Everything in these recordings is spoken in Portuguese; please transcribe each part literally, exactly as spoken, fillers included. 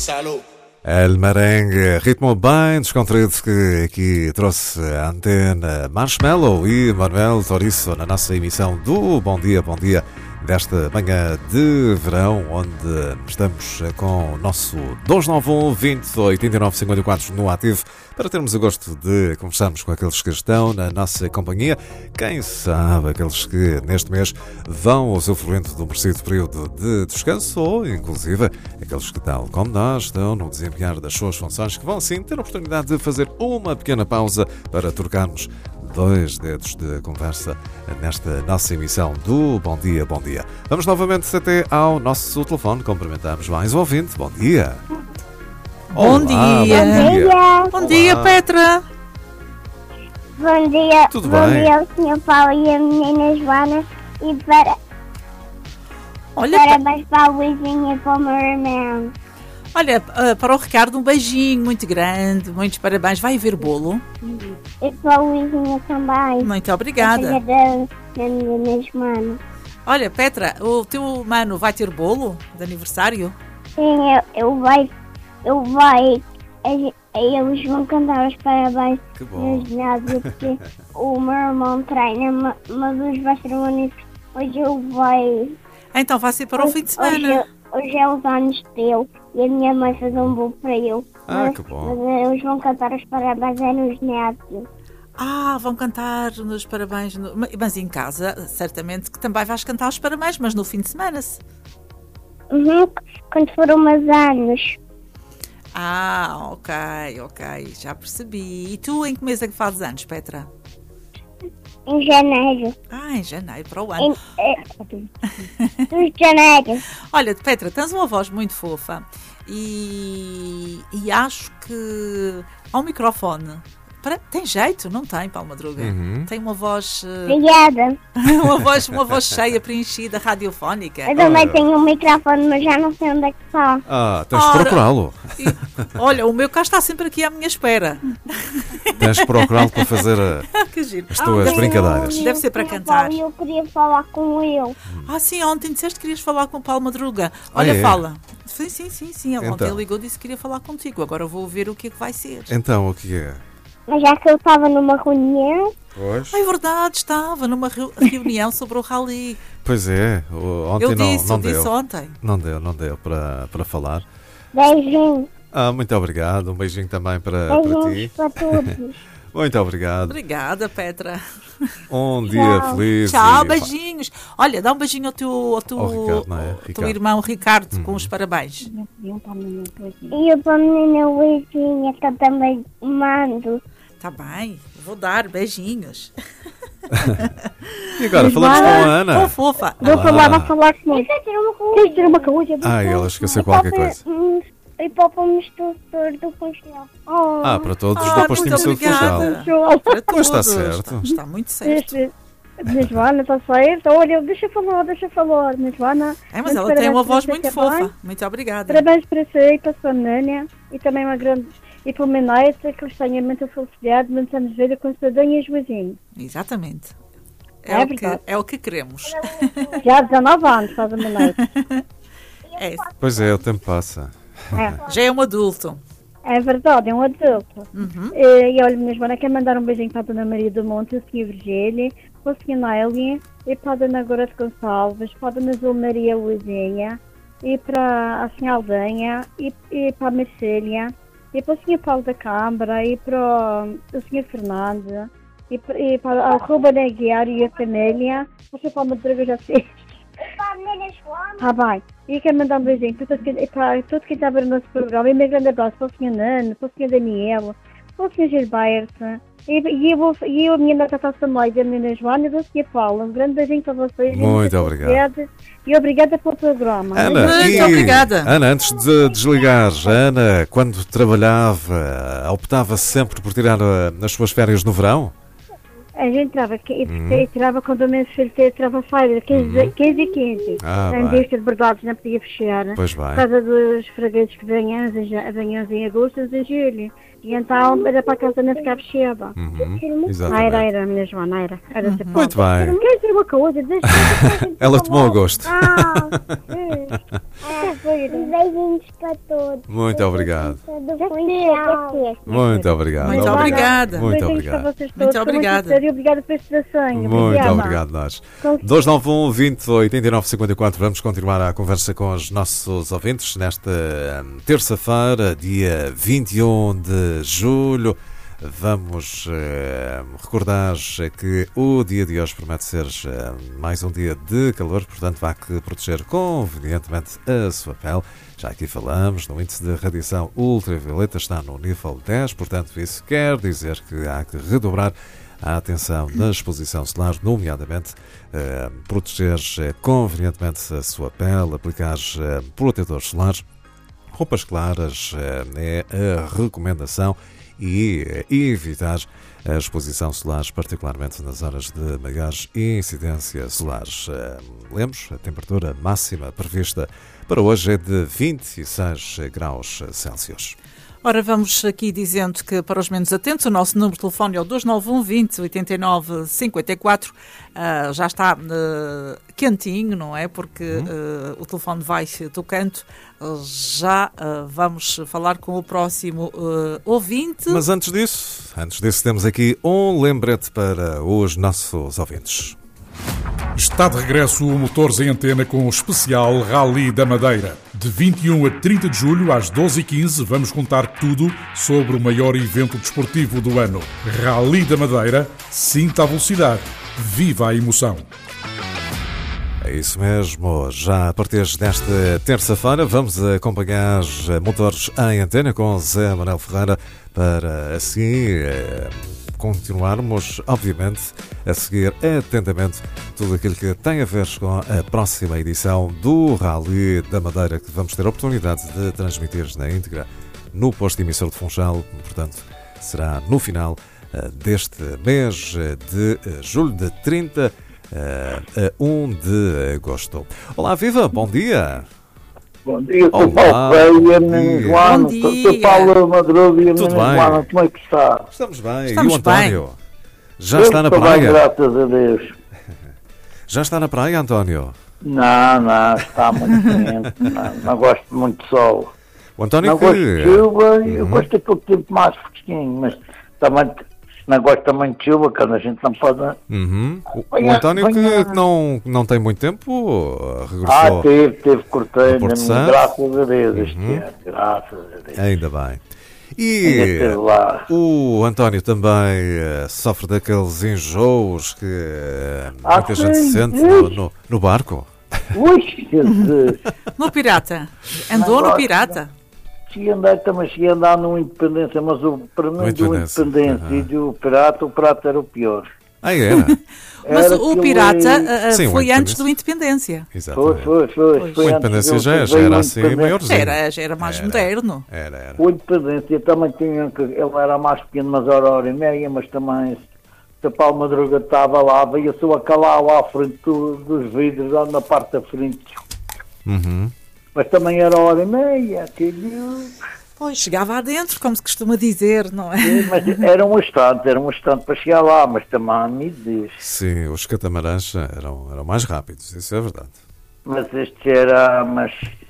Salud. El merengue, ritmo bem descontraído que aqui trouxe a antena Marshmallow e Manuel Toriço na nossa emissão do Bom Dia, Bom Dia desta manhã de verão, onde estamos com o nosso dois nove um, vinte, oitenta e nove, cinquenta e quatro no ativo para termos o gosto de conversarmos com aqueles que estão na nossa companhia. Quem sabe aqueles que neste mês vão usufruindo do merecido período de descanso ou, inclusive, aqueles que, tal como nós, estão no desempenhar das suas funções, que vão sim ter a oportunidade de fazer uma pequena pausa para trocarmos dois dedos de conversa nesta nossa emissão do Bom Dia, Bom Dia. Vamos novamente até ao nosso telefone, cumprimentamos mais o ouvinte. Bom dia! Bom Olá, dia! Bom dia, Bom dia, Petra! Bom dia, Tudo bom bem? dia ao senhor Paulo e a menina Joana e para, Olha, Pe- parabéns para o Luizinho e para o meu irmão. olha, ah, para o Ricardo um beijinho muito grande, muitos parabéns. Vai haver bolo? E para o Luizinho também. Muito A obrigada. filha da, da menina Joana. Olha, Petra, o teu mano vai ter bolo de aniversário? Sim, eu, eu vai, eu vai, a- eles vão cantar os parabéns Que bom. no ginásio porque o meu irmão treina, ma- mas hoje vai ser o aniversário. Hoje eu vai. Então vai ser para o fim de semana. Hoje, hoje é os anos dele e a minha mãe fez um bolo para ele. Ah, mas, que bom. mas eles vão cantar os parabéns é no ginásio. Ah, vão cantar nos parabéns. no- Mas em casa, certamente que também vais cantar os parabéns, mas no fim de semana. -se. Uhum, quando for umas anos. Ah, ok, ok, já percebi. E tu em que mês é que fazes anos, Petra? Em janeiro. Ah, em janeiro, para o Em, ano. é, de janeiro. Olha, Petra, tens uma voz muito fofa e, e acho que ao microfone para- tem jeito, não tem, Paulo Madruga? Uhum. Tem uma voz, eh, Obrigada. uma voz, uma voz cheia, preenchida, radiofónica. Eu também Olha. tenho um microfone, mas já não sei onde é que está. Ah, tens de Ora. procurá-lo. E, olha, o meu cá está sempre aqui à minha espera. Tens de procurá-lo para fazer a- Que giro. as tuas deve, brincadeiras. Deve ser para Senhor cantar. Paulo, eu queria falar com ele. Ah, sim, ontem disseste que querias falar com o Paulo Madruga. Ah, Olha, é? fala. Sim, sim, sim, sim. Ele ontem Então. ligou e disse que queria falar contigo. Agora eu vou ver o que é que vai ser. Então, o que é? Mas já que eu estava numa reunião, Pois, Ah, é verdade, estava numa reu- reunião sobre o rally. pois é, o- ontem Eu não, disse, não eu disse deu. ontem. Não deu, não deu para, para falar. beijinhos. Ah, muito obrigado. Um beijinho também para, para Beijinhos ti. para todos. Muito obrigado. Obrigada, Petra. Um dia Tchau. feliz. Tchau, e- beijinhos. Olha, dá um beijinho ao teu, ao teu, Ao Ricardo, não é? ao teu Ricardo. irmão Ricardo com os parabéns. E eu para a menina Luizinha, que eu também mando. Tá bem, vou dar beijinhos. E agora, falamos com a Ana. Oh, fofa. Vou Olá. falar, vou falar comigo. Queres ter uma coisa? Ah, ela esqueceu qualquer coisa. E para o mistura do funcional. Oh. Ah, para todos, Ah, depois muito tínhamos sido fechado. obrigada. Para Pois está todos. certo. Está, está muito certo. Minha Joana, está certo? Olha, deixa falar, deixa falar. Minha Joana. É, mas ela parabéns tem uma para voz você muito também. fofa. Muito obrigada. Parabéns para si e para a sua menina. E também uma grande. E para o meu neto, que eles tenham muita felicidade, muitos anos de vida com Sadanha e Joazinho. Exatamente. É, É o que, verdade. é o que queremos. Já há dezanove anos faz o meu neto. É, Pois é, o tempo passa. É. já é um adulto. É verdade, é um adulto. Uhum. Eh, E olha, minha Joana, quero mandar um beijinho para a Dona Maria do Monte, o senhor Virgílio, para o senhor Nélia, e para a Dona Gorete Gonçalves, para a Dona Zul Maria Luizinha, e para a senhora Aldenha, e, e para a Marcília, e para o senhor Paulo da Câmara, e para o, o senhor Fernando, e para, e para a Ruben Aguiar e a família, o senhor Paulo Madruga já fez. Ah, bem. E quero mandar um beijinho para todo quem, para todo quem está a ver o nosso programa. E um grande abraço para o senhor Nano, para o senhor Daniel, para o senhor Gilberto. E, e, eu, vou, e eu, a minha neta Tata Samuel, a menina Joana e do senhor Paulo. Um grande beijinho para vocês. Muito Muita obrigado. felicidade. E obrigada pelo programa. Ana, Muito e- obrigada. Ana, antes de desligares, a Ana, quando trabalhava, optava sempre por tirar uh, as suas férias no verão? A gente entrava, entrava quando o meu filho entrava a feira, quinze e quinze. Ah, a indústria de bordados não podia fechar. Pois bem. Por causa dos fregueses que venham, venham em agosto e em julho. E então era para a casa não ficar fechada. Uhum, Não exatamente. era, era, minha Joana, não era. Era Uhum. Muito bem. Quer dizer uma coisa? Deixa, deixa, Ela tomou a gosto. Ah, é. Beijinhos para todos. Muito obrigado. Muito Muito obrigado. Muito obrigada. Muito obrigado. Muito obrigada. E obrigada pela situação. Muito obrigado, nós. dois nove um, vinte, oitenta e nove, cinquenta e quatro. Vamos continuar a conversa com os nossos ouvintes nesta hum, terça-feira, dia vinte e um de julho. Vamos eh, recordar que o dia de hoje promete ser eh, mais um dia de calor, portanto, há que proteger convenientemente a sua pele. Já aqui falamos, no índice de radiação ultravioleta está no nível dez, portanto, isso quer dizer que há que redobrar a atenção na exposição solar, nomeadamente eh, proteger eh, convenientemente a sua pele, aplicar eh, protetores solares, roupas claras eh, é a recomendação e eh, evitar a exposição solar, particularmente nas horas de maiores incidência solares. Eh, Lemos, a temperatura máxima prevista para hoje é de vinte e seis graus Celsius. Ora, vamos aqui dizendo que para os menos atentos, o nosso número de telefone é o dois nove um, vinte, oitenta e nove, cinquenta e quatro. Uh, já está uh, quentinho, não é? Porque uh, o telefone vai tocando. Uh, já uh, vamos falar com o próximo uh, ouvinte. Mas antes disso, antes disso temos aqui um lembrete para os nossos ouvintes. Está de regresso o Motores em Antena com o especial Rally da Madeira. De vinte e um a trinta de julho, às doze e quinze, vamos contar tudo sobre o maior evento desportivo do ano. Rally da Madeira, sinta a velocidade, viva a emoção. É isso mesmo, já a partir desta terça-feira vamos acompanhar Motores em Antena com Zé Manuel Ferreira para assim eh, continuarmos, obviamente, a seguir atentamente tudo aquilo que tem a ver com a próxima edição do Rally da Madeira, que vamos ter a oportunidade de transmitir na íntegra no posto emissor de Funchal, portanto será no final uh, deste mês de uh, julho, de trinta uh, a um de agosto. Olá, viva, bom dia! Bom dia, Olá, sou Paulo Feia, bom menino dia. Joano, Bom sou dia. Paulo Madruga e a Tudo menina bem? Joana, como é que está? Estamos bem, Estamos e o António? Já Eu está na estou bem, praia? graças a Deus. Já está na praia, António? Não, não, está muito quente, não, não gosto muito de sol. O António Não que... gosto de chuva, eu Uhum. gosto daquele tempo mais fresquinho, mas também não gosto também de chuva, quando a gente não pode... Uhum. O, o Venha- António que venha- não, não tem muito tempo, uh, Ah, regressou. teve, teve corteio, ao Porto na- Santo. graças a Deus, este Uhum. ano, graças a Deus. Ainda bem. Ainda E esteve lá. o António também uh, sofre daqueles enjoos que uh, Ah, muita gente sim. sente no, no, no barco. Ui, Jesus! No Pirata. Andou no gosto. Pirata. Cheguei a andar, também cheguei a andar no Independência, mas o, para mim No do Independência, Independência aham. e do Pirata, o Pirata era o pior. Ah, era? Mas Era o aquilo Pirata aí- uh, Sim, o foi antes Independência. do Independência. Foi, Exatamente. foi, foi. Pois. foi O antes Independência do- já, já veio era o assim Independência. maiorzinho. Era, já era mais Era. moderno. Era, era. O Independência também tinha que. Ele era mais pequeno, mas era hora e meia, mas também. Se a Paulo Madruga estava lá, veio a sua calau à frente do- dos vidros, lá na parte da frente. Uhum. Mas também era hora e meia, aquilo. Pois, chegava adentro, como se costuma dizer, não é? Mas era um instante, era um instante para chegar lá, mas também me diz. Sim, os catamarãs eram, eram mais rápidos, isso é verdade. Mas este era, mas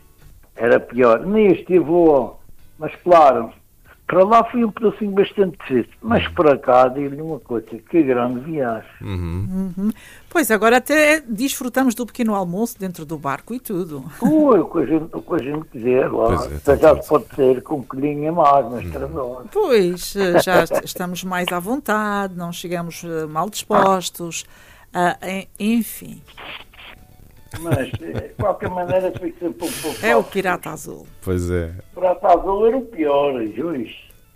era pior. Neste eu vou, mas claro, para lá foi um pedacinho bastante difícil. Mas para cá, digo-lhe uma coisa, que grande viagem. Uhum. Uhum. Pois, agora até desfrutamos do pequeno almoço dentro do barco e tudo. Ui, o que a gente, o que a gente quiser lá. Pois é, Até tá já tudo. se pode ser com um colhinho a mais, mas travão. Pois, eh, já est- estamos mais à vontade, não chegamos eh, mal dispostos, ah, en- enfim, Mas, de qualquer maneira, foi sempre um pouco... é o Pirata Azul. Pois é. O Pirata Azul era o pior, juiz.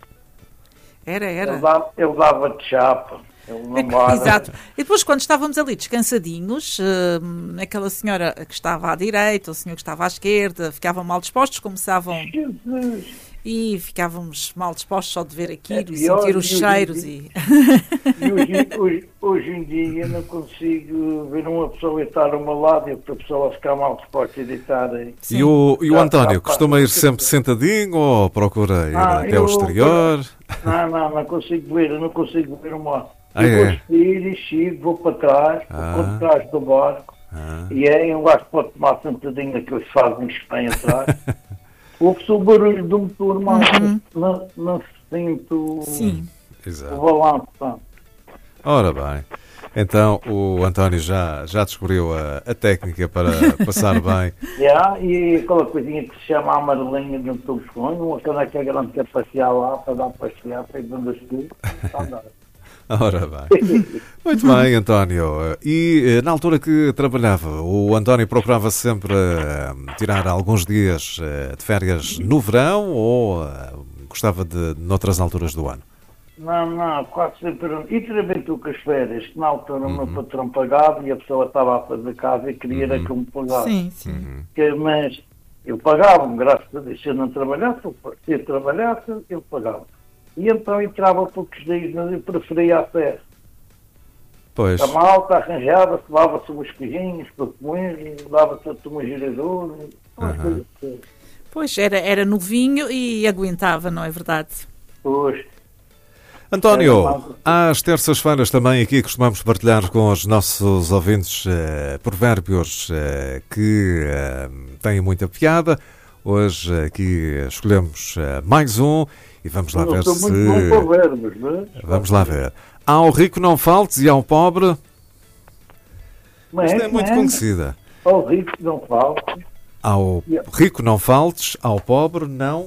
Era, Ele era. dava, ele dava de chapa. Ele não dava... Exato. E depois, quando estávamos ali descansadinhos, hum, aquela senhora que estava à direita, o senhor que estava à esquerda, ficavam mal dispostos, começavam. Jesus! e ficávamos mal dispostos só de ver aquilo É e pior, sentir os e hoje- cheiros. E... E hoje, hoje, hoje em dia não consigo ver uma pessoa estar ao meu lado e outra pessoa ficar mal disposta a deitar aí. Sim. E o, e o Já- António já costuma ir passa. sempre sentadinho ou procura ir Ah, até eu- ao exterior? Não, não, não consigo ver, eu não consigo ver uma. Ah, eu é? gosto de ir e chego, vou para trás, Ah. vou para trás do barco, Ah. e aí eu gosto de tomar sentadinho aqueles fazem que vêm atrás. Ouve-se o barulho do motor, mas não, não se sinto Sim. o Exato. balanço. Pá. Ora bem. Então o António já, já descobriu a, a técnica para passar bem. Yeah, e aquela coisinha que se chama amarelinha de um tubo de sonho, uma caneca grande que é passear lá, para dar passear, para ir dando as tudo. Está a dar. Ora bem. Muito bem, António. E eh, na altura que trabalhava, o António procurava sempre eh, tirar alguns dias eh, de férias no verão ou eh, gostava de noutras alturas do ano? Não, não, quase sempre. E também tu com as férias, que na altura o meu patrão pagava e a pessoa estava a fazer casa e queria era que eu me pagasse. Sim, sim. Que- mas eu pagava-me, graças a Deus. Se eu não trabalhasse, eu- se eu trabalhasse, eu pagava. E então entrava poucos dias, mas eu preferia a terra. Pois. A malta arranjava-se, lava-se umas coisinhas para comer, lava-se uma giradora, umas coisas assim. Pois, era, era novinho e aguentava, não é verdade? Pois. António, às terças-feiras também aqui costumamos partilhar com os nossos ouvintes eh, provérbios eh, que eh, têm muita piada. Hoje aqui escolhemos eh, mais um e vamos lá Eu não ver sou se... muito bom para verbos, não é? Vamos lá ver. Ao rico não faltes e ao pobre... Mas Isto é muito mas, conhecida. ao rico não falo. Ao Yeah. rico não faltes, ao pobre não...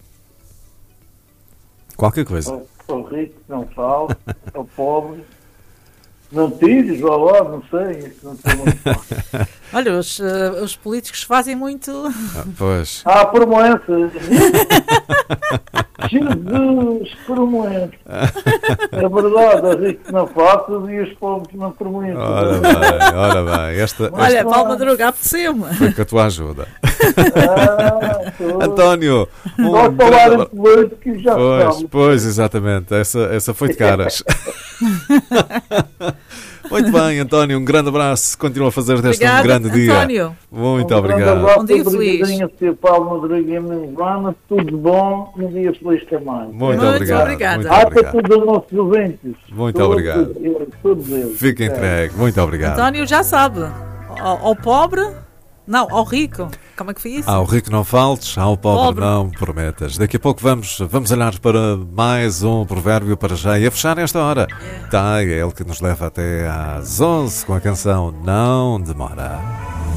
Qualquer coisa. Ao, ao rico não falo. Ao pobre não tires, vá lá, não sei. Isso não sei muito bom. Olha, os, eh, os políticos fazem muito. Ah, pois. Ah, promessa. Jesus, promessa. É verdade, ao rico não faço e os pobres não prometem. Ora bem, ora bem. Esta, esta Olha, Paulo Madruga, apeteceu-me. foi com a tua ajuda. Ah, tô- António, um Nós falar grande- em político já Pois, estamos. pois, exatamente. Essa, essa foi de caras. Muito bem, António, um grande abraço. Continua a fazer deste um Obrigada, grande dia. António. Muito Um obrigado. grande abraço, Um dia feliz. obrigadinho, Sr. Paulo Madruga e a minha Ivana. Tudo bom e um dia feliz também. Muito, Muito obrigado. obrigada. Muito Ah, para obrigado. todos os nossos ouvintes. Muito Todos obrigado. eles, Todos eles. Fica É. entregue. Muito obrigado. António já sabe. Ao, ao pobre, não, ao rico. Como é que foi isso? Ao rico não faltes, ao pobre, Pobre. não prometas. Daqui a pouco vamos, vamos olhar para mais um provérbio para já e a fechar esta hora. Tá, é ele que nos leva até às onze com a canção Não Demora.